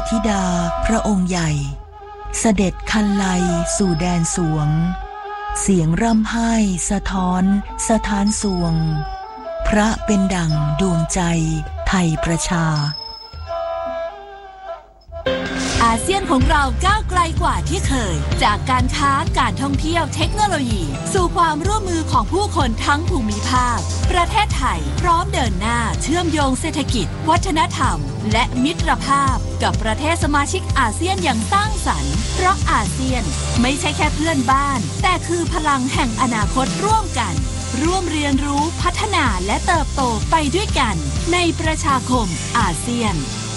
ธิดาพระองค์ใหญ่เสด็จคันไลสู่แดนสวงเสียงร่ำไห้สะท้อนสถานสวงพระเป็นดั่งดวงใจไทยประชาอาเซียนของเราก้าวไกลกว่าที่เคยจากการค้าการท่องเที่ยวเทคโนโลยีสู่ความร่วมมือของผู้คนทั้งภูมิภาคประเทศไทยพร้อมเดินหน้าเชื่อมโยงเศรษฐกิจวัฒนธรรมและมิตรภาพกับประเทศสมาชิกอาเซียนอย่างสร้างสรรค์เพราะอาเซียนไม่ใช่แค่เพื่อนบ้านแต่คือพลังแห่งอนาคตร่วมกันร่วมเรียนรู้พัฒนาและเติบโตไปด้วยกันในประชาคมอาเซียน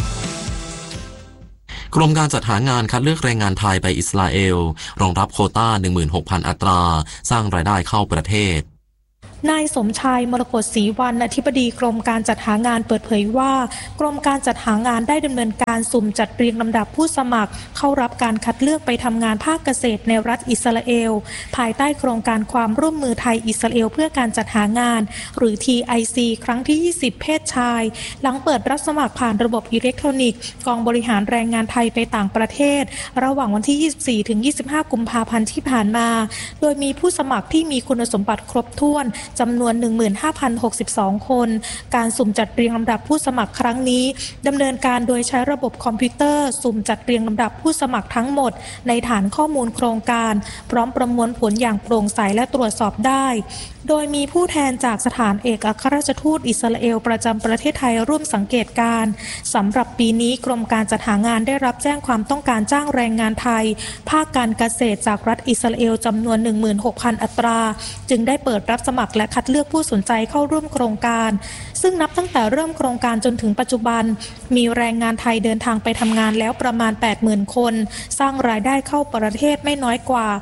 กรมการจัดหางานคัดเลือกแรงงานไทยไปอิสราเอลรองรับโควต้า 16,000 อัตราสร้างรายได้เข้าประเทศนายสมชายมรกตศรีวรรณอธิบดีกรมการจัดหางานเปิดเผยว่ากรมการจัดหางานได้ดำเนินการสุ่มจัดเรียงลำดับผู้สมัครเข้ารับการคัดเลือกไปทำงานภาคเกษตรในรัฐอิสราเอลภายใต้โครงการความร่วมมือไทยอิสราเอลเพื่อการจัดหางานหรือ TIC ครั้งที่ 20 เพศชายหลังเปิดรับสมัครผ่านระบบอิเล็กทรอนิกส์กองบริหารแรงงานไทยไปต่างประเทศระหว่างวันที่ 24 ถึง 25 กุมภาพันธ์ที่ผ่านมาโดยมีผู้สมัครที่มีคุณสมบัติครบถ้วนจำนวน 15,062 คนการสุ่มจัดเรียงลำดับผู้สมัครครั้งนี้ดำเนินการโดยใช้ระบบคอมพิวเตอร์สุ่มจัดเรียงลำดับผู้สมัครทั้งหมดในฐานข้อมูลโครงการพร้อมประมวลผลอย่างโปร่งใสและตรวจสอบได้โดยมีผู้แทนจากสถานเอกอัครราชทูตอิสราเอลประจำประเทศไทยร่วมสังเกตการณ์สำหรับปีนี้กรมการจัดหางานได้รับแจ้งความต้องการจ้างแรงงานไทยภาคการเกษตรจากรัฐอิสราเอลจำนวน 16,000 อัตราจึงได้เปิดรับสมัครและคัดเลือกผู้สนใจเข้าร่วมโครงการซึ่งนับตั้งแต่เริ่มโครงการจนถึงปัจจุบันมีแรงงานไทยเดินทางไปทำงานแล้วประมาณ 80,000 คนสร้างรายได้เข้าประเทศไม่น้อยกว่า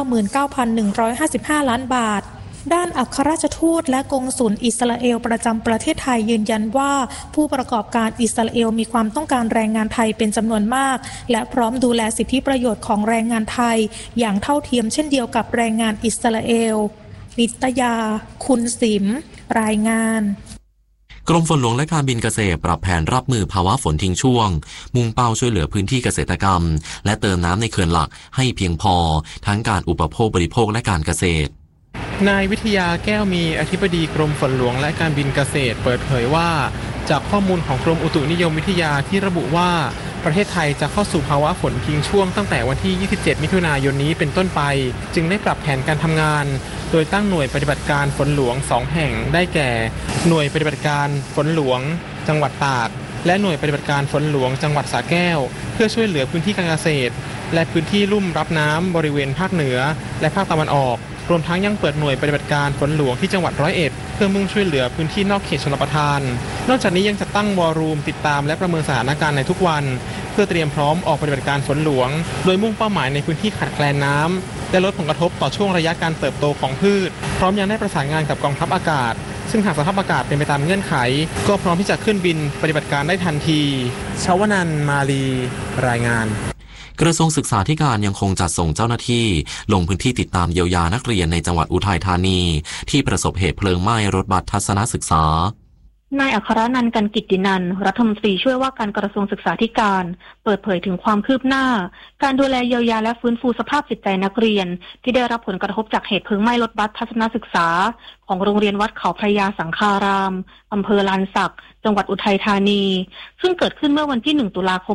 99,155 ล้านบาทด้านอัครราชทูตและกงสุลอิสราเอลประจำประเทศไทยยืนยันว่าผู้ประกอบการอิสราเอลมีความต้องการแรงงานไทยเป็นจำนวนมากและพร้อมดูแลสิทธิประโยชน์ของแรงงานไทยอย่างเท่าเทียมเช่นเดียวกับแรงงานอิสราเอลนิตยาคุณสิมรายงานกรมฝนหลวงและการบินเกษตรปรับแผนรับมือภาวะฝนทิ้งช่วงมุ่งเป้าช่วยเหลือพื้นที่เกษตรกรรมและเติมน้ำในเขื่อนหลักให้เพียงพอทั้งการอุปโภคบริโภคและการเกษตรนายวิทยาแก้วมีอธิบดีกรมฝนหลวงและการบินเกษตรเปิดเผยว่าจากข้อมูลของกรมอุตุนิยมวิทยาที่ระบุว่าประเทศไทยจะเข้าสู่ภาวะฝนทิ้งช่วงตั้งแต่วันที่ 27 มิถุนายนนี้เป็นต้นไปจึงได้ปรับแผนการทำงานโดยตั้งหน่วยปฏิบัติการฝนหลวง2แห่งได้แก่หน่วยปฏิบัติการฝนหลวงจังหวัดตากและหน่วยปฏิบัติการฝนหลวงจังหวัดสระแก้วเพื่อช่วยเหลือพื้นที่การเกษตรและพื้นที่ลุ่มรับน้ำบริเวณภาคเหนือและภาคตะวันออกรวมทั้งยังเปิดหน่วยปฏิบัติการฝนหลวงที่จังหวัด101เพื่อมุ่งช่วยเหลือพื้นที่นอกเขตชลประทานนอกจากนี้ยังจะตั้งวอลลุ่มติดตามและประเมินสถานการณ์ในทุกวันเพื่อเตรียมพร้อมออกปฏิบัติการฝนหลวงโดยมุ่งเป้าหมายในพื้นที่ขาดแคลนน้ำและลดผลกระทบต่อช่วงระยะการเติบโตของพืชพร้อมยังได้ประสานงานกับกองทัพอากาศซึ่งหากสภาพอากาศเป็นไปตามเงื่อนไขก็พร้อมที่จะขึ้นบินปฏิบัติการได้ทันทีชวนันท์มาลีรายงานกระทรวงศึกษาธิการยังคงจัดส่งเจ้าหน้าที่ลงพื้นที่ติดตามเยียวยานักเรียนในจังหวัดอุทัยธานีที่ประสบเหตุเพลิงไหม้รถบัสทัศนศึกษานายอัครนันท์กันกิตตินันท์รัฐมนตรีช่วยว่าการกระทรวงศึกษาธิการเปิดเผยถึงความคืบหน้าการดูแลเยียวยาและฟื้นฟูสภาพจิตใจนักเรียนที่ได้รับผลกระทบจากเหตุเพลิงไหม้รถบัสทัศนศึกษาของโรงเรียนวัดเขาพระยาสังฆารามอำเภอลานสักจังหวัดอุทัยธานีซึ่งเกิดขึ้นเมื่อวันที่ 1 ตุลาคม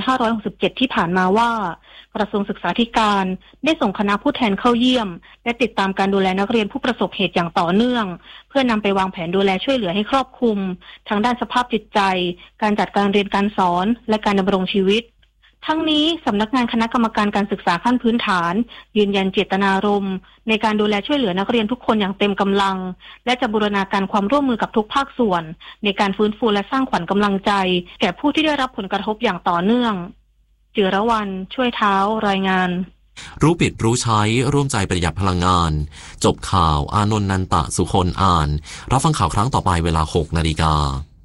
2567 ที่ผ่านมาว่ากระทรวงศึกษาธิการได้ส่งคณะผู้แทนเข้าเยี่ยมและติดตามการดูแลนักเรียนผู้ประสบเหตุอย่างต่อเนื่องเพื่อนำไปวางแผนดูแลช่วยเหลือให้ครอบคลุมทั้งด้านสภาพจิตใจการจัดการเรียนการสอนและการดำรงชีวิตทั้งนี้สำนักงานคณะกรรมการการศึกษาขั้นพื้นฐานยืนยันเจตนารมณ์ในการดูแลช่วยเหลือนักเรียนทุกคนอย่างเต็มกำลังและจะบูรณาการความร่วมมือกับทุกภาคส่วนในการฟื้นฟูและสร้างขวัญกำลังใจแก่ผู้ที่ได้รับผลกระทบอย่างต่อเนื่องจิรวรรณช่วยเท้ารายงานรู้ปิดรู้ใช้ร่วมใจประหยัดพลังงานจบข่าวอานนท์นันตะสุคนอ่านรับฟังข่าวครั้งต่อไปเวลา 6 นาฬิกา